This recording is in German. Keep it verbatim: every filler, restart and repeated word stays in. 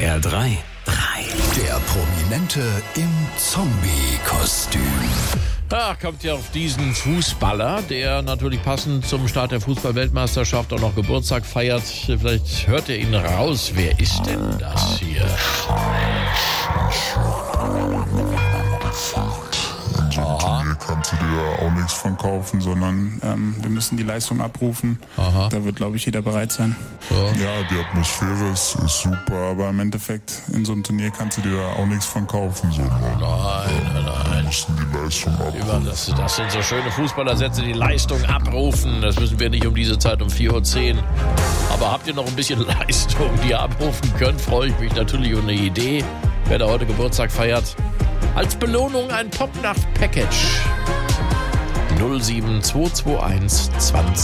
R drei. Der Prominente im Zombie-Kostüm. Ja, kommt ja auf diesen Fußballer, der natürlich passend zum Start der Fußball-Weltmeisterschaft auch noch Geburtstag feiert. Vielleicht hört ihr ihn raus. Wer ist denn das hier? Hier kannst du dir auch nichts von kaufen, sondern ähm, wir müssen die Leistung abrufen. Aha. Da wird, glaube ich, jeder bereit sein. So. Ja, die Atmosphäre ist, ist super, aber im Endeffekt in so einem Turnier kannst du dir auch nichts von kaufen, sondern Nein, nein, nein. wir müssen die Leistung Über abrufen. das, das sind so schöne Fußballersätze, die Leistung abrufen. Das müssen wir nicht um diese Zeit um vier Uhr zehn. Aber habt ihr noch ein bisschen Leistung, die ihr abrufen könnt, freue ich mich natürlich über eine Idee. Wer da heute Geburtstag feiert, als Belohnung ein Popnacht-Package. null sieben zwei zwei eins zwanzig